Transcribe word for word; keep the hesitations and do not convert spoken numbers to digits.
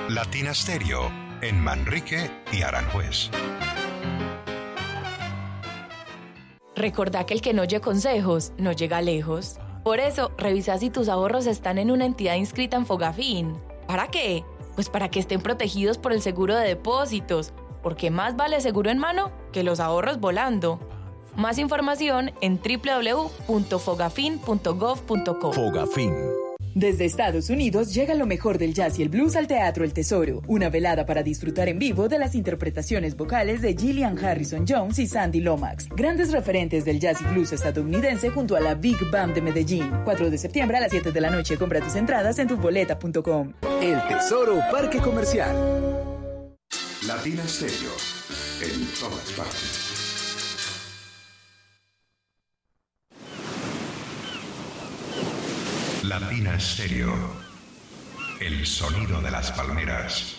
Latina Stereo, en Manrique y Aranjuez. Recordá que el que no oye consejos no llega lejos. Por eso, revisa si tus ahorros están en una entidad inscrita en Fogafín. ¿Para qué? Pues para que estén protegidos por el seguro de depósitos, porque más vale seguro en mano que los ahorros volando. Más información en doble u doble u doble u punto fogafin punto gov punto co. Fogafín. Desde Estados Unidos llega lo mejor del jazz y el blues al Teatro El Tesoro, una velada para disfrutar en vivo de las interpretaciones vocales de Gillian Harrison Jones y Sandy Lomax, grandes referentes del jazz y blues estadounidense junto a la Big Band de Medellín. cuatro de septiembre a las siete de la noche. Compra tus entradas en tu boleta punto com. El Tesoro Parque Comercial. Latina Stereo, en todas partes. Latina Stereo, el sonido de las palmeras.